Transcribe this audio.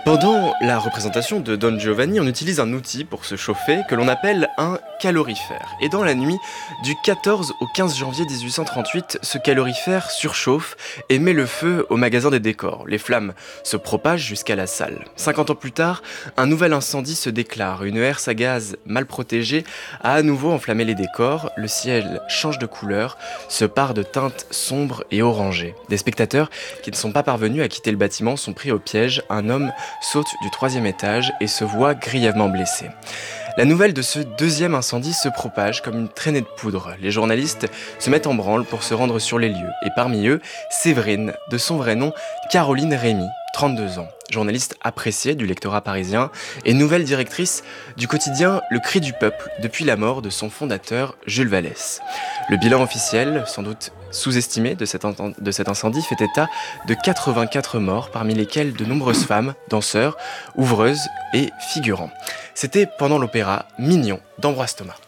Pendant la représentation de Don Giovanni, on utilise un outil pour se chauffer que l'on appelle un calorifère. Et dans la nuit du 14 au 15 janvier 1838, ce calorifère surchauffe et met le feu au magasin des décors. Les flammes se propagent jusqu'à la salle. 50 ans plus tard, un nouvel incendie se déclare. Une herse à gaz mal protégée a à nouveau enflammé les décors. Le ciel change de couleur, se pare de teintes sombres et orangées. Des spectateurs qui ne sont pas parvenus à quitter le bâtiment sont pris au piège. Un homme saute du 3e étage et se voit grièvement blessé. La nouvelle de ce deuxième incendie se propage comme une traînée de poudre. Les journalistes se mettent en branle pour se rendre sur les lieux. Et parmi eux, Séverine, de son vrai nom, Caroline Rémy, 32 ans. Journaliste appréciée du lectorat parisien et nouvelle directrice du quotidien Le Cri du Peuple depuis la mort de son fondateur Jules Vallès. Le bilan officiel, sans doute sous-estimé de cet incendie, fait état de 84 morts, parmi lesquels de nombreuses femmes, danseurs, ouvreuses et figurants. C'était pendant l'opéra Mignon d'Ambroise Thomas.